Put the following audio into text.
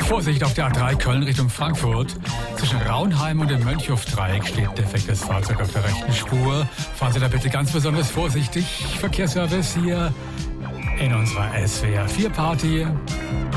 Vorsicht auf der A3 Köln Richtung Frankfurt. Zwischen Raunheim und dem Mönchhof-Dreieck steht defektes Fahrzeug auf der rechten Spur. Fahren Sie da bitte ganz besonders vorsichtig. Verkehrsservice hier in unserer SWR 4 Party.